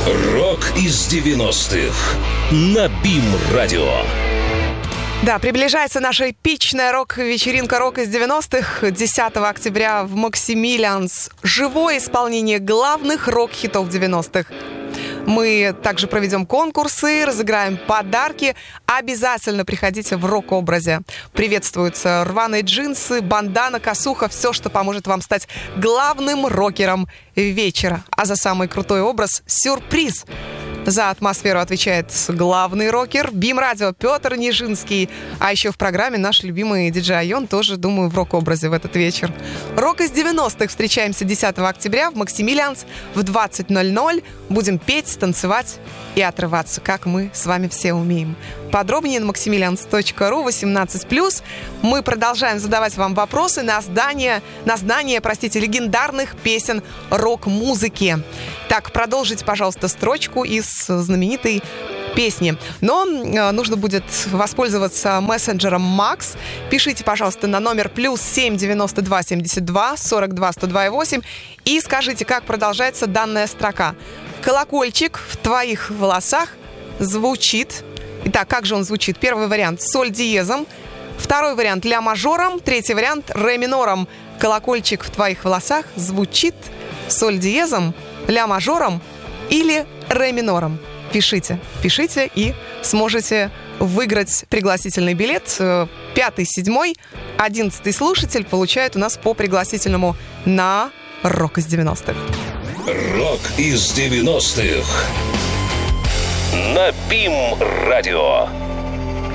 Рок из 90-х на БИМ-радио. Да, приближается наша эпичная рок-вечеринка «Рок из 90-х» 10 октября в Максимилианс. Живое исполнение главных рок-хитов 90-х. Мы также проведем конкурсы, разыграем подарки. Обязательно приходите в рок-образе. Приветствуются рваные джинсы, бандана, косуха, все, что поможет вам стать главным рокером вечера. А за самый крутой образ — сюрприз. За атмосферу отвечает главный рокер БИМ-радио Петр Нижинский. А еще в программе наш любимый диджей Айон тоже, думаю, в рок-образе в этот вечер. Рок из 90-х. Встречаемся 10 октября в Максимилианс в 20:00. Будем петь, танцевать и отрываться, как мы с вами все умеем. Подробнее на maximilians.ru 18+. Мы продолжаем задавать вам вопросы на знание легендарных песен рок-музыки. Так, продолжите, пожалуйста, строчку из знаменитой песни. Но нужно будет воспользоваться мессенджером Max. Пишите, пожалуйста, на номер +7 92 72 42 102,8 и скажите, как продолжается данная строка. Колокольчик в твоих волосах звучит. Итак, как же он звучит? Первый вариант — соль диезом, второй вариант — ля мажором, третий вариант — ре минором. Колокольчик в твоих волосах звучит соль диезом, ля мажором или ре минором. Пишите и сможете выиграть пригласительный билет. 5-й, 7-й, 11-й слушатель получает у нас по пригласительному на «Рок из 90-х». Рок из 90-х на БИМ-радио.